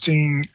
interesting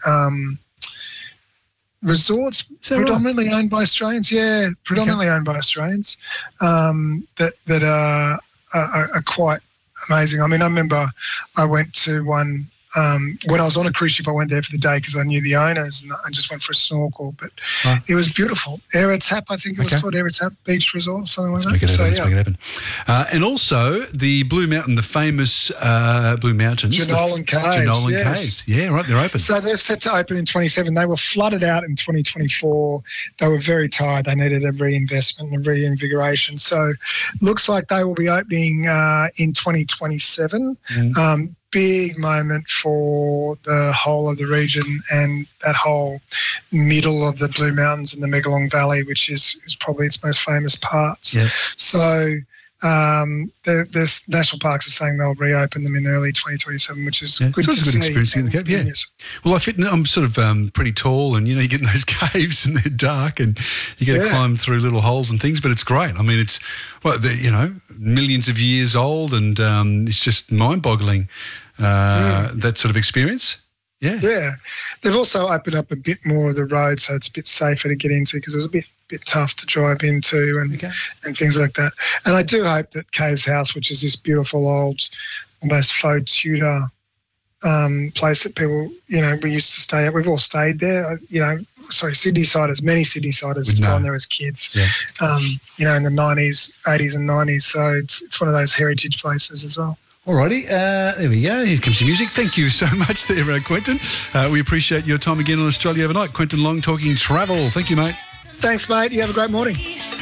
resorts, predominantly owned by Australians. Yeah, predominantly owned by Australians that are quite amazing. I mean, I remember I went to one when I was on a cruise ship. I went there for the day because I knew the owners, and I just went for a snorkel. But it was beautiful. Eratap, I think it was called Eratap Beach Resort, something like that. Let's make it happen. And also the Blue Mountain, the famous Blue Mountains. Jenolan Caves. Jenolan Caves. Yeah, right, they're open. So they're set to open in 2027. They were flooded out in 2024. They were very tired. They needed a reinvestment and a reinvigoration. So looks like they will be opening in 2027. Big moment for the whole of the region and that whole middle of the Blue Mountains and the Megalong Valley, which is probably its most famous parts. Yeah. So the national parks are saying they'll reopen them in early 2027, which is good to see. It's a good experience in the cave. Yeah. Well, I'm sort of pretty tall, and you get in those caves and they're dark, and you get to climb through little holes and things. But it's great. I mean, it's millions of years old, and it's just mind-boggling that sort of experience. Yeah. Yeah. They've also opened up a bit more of the road, so it's a bit safer to get into because it was a bit tough to drive into and things like that. And I do hope that Caves House, which is this beautiful old, almost faux Tudor place that people, we used to stay at. We've all stayed there, Sydney-siders, many Sydney-siders have gone there as kids, in the 90s, 80s and 90s. So it's one of those heritage places as well. Alrighty, there we go. Here comes the music. Thank you so much there, Quentin. We appreciate your time again on Australia Overnight. Quentin Long talking travel. Thank you, mate. Thanks, mate. You have a great morning.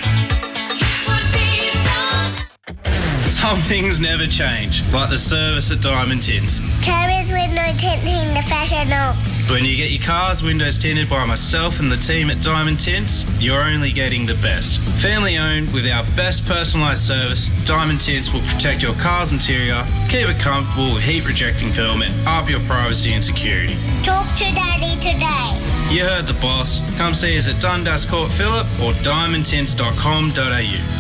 Some things never change, like the service at Diamond Tints. Carriers window tinting the professional. When you get your car's windows tinted by myself and the team at Diamond Tints, you're only getting the best. Family owned with our best personalised service, Diamond Tints will protect your car's interior, keep it comfortable with heat rejecting film and up your privacy and security. Talk to Daddy today. You heard the boss. Come see us at Dundas Court Phillip or diamondtints.com.au.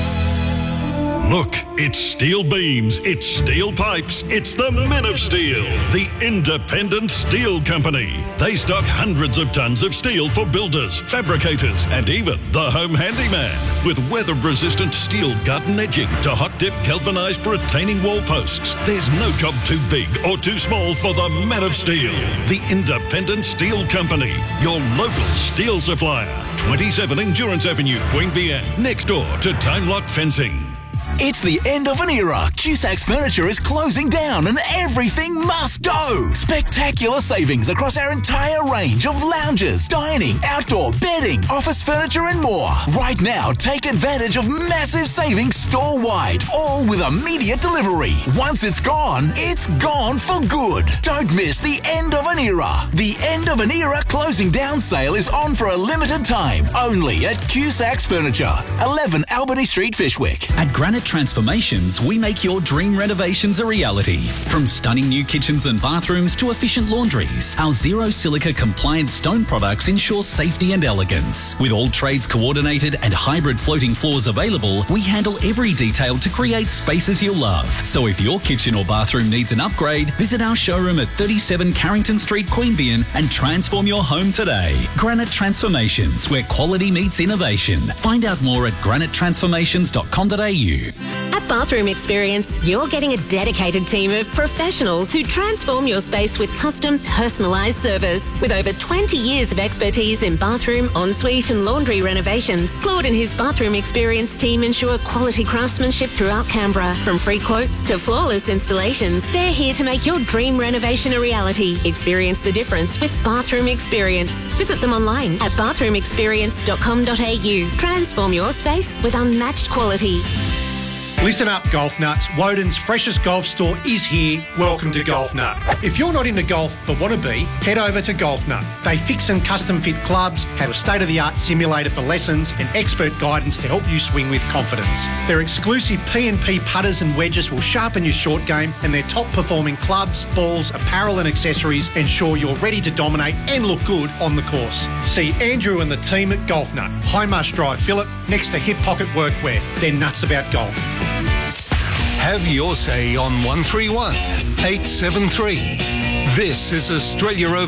Look, it's steel beams, it's steel pipes, it's the Men of Steel, the independent steel company. They stock hundreds of tons of steel for builders, fabricators, and even the home handyman. With weather-resistant steel garden edging to hot-dip galvanised retaining wall posts, there's no job too big or too small for the Men of Steel, the independent steel company. Your local steel supplier. 27 Endurance Avenue, Queen Anne, next door to Time Lock Fencing. It's the end of an era. Cusac's Furniture is closing down and everything must go. Spectacular savings across our entire range of lounges, dining, outdoor, bedding, office furniture and more. Right now, take advantage of massive savings store-wide, all with immediate delivery. Once it's gone for good. Don't miss the end of an era. The end of an era closing down sale is on for a limited time, only at Cusac's Furniture, 11 Albany Street, Fishwick. At Granite Transformations, we make your dream renovations a reality. From stunning new kitchens and bathrooms to efficient laundries, our zero silica compliant stone products ensure safety and elegance. With all trades coordinated and hybrid floating floors available, we handle every detail to create spaces you'll love. So if your kitchen or bathroom needs an upgrade, visit our showroom at 37 Carrington Street, Queanbeyan and transform your home today. Granite Transformations, where quality meets innovation. Find out more at granitetransformations.com.au. At Bathroom Experience, you're getting a dedicated team of professionals who transform your space with custom, personalised service. With over 20 years of expertise in bathroom, ensuite and laundry renovations, Claude and his Bathroom Experience team ensure quality craftsmanship throughout Canberra. From free quotes to flawless installations, they're here to make your dream renovation a reality. Experience the difference with Bathroom Experience. Visit them online at bathroomexperience.com.au. Transform your space with unmatched quality. Listen up, golf nuts. Woden's freshest golf store is here. Welcome to Golf Nut. If you're not into golf but want to be, head over to Golf Nut. They fix and custom fit clubs, have a state-of-the-art simulator for lessons and expert guidance to help you swing with confidence. Their exclusive P&P putters and wedges will sharpen your short game, and their top-performing clubs, balls, apparel and accessories ensure you're ready to dominate and look good on the course. See Andrew and the team at Golf Nut, High Marsh Drive, Phillip, next to Hip Pocket Workwear. They're nuts about golf. Have your say on 131 873. This is Australia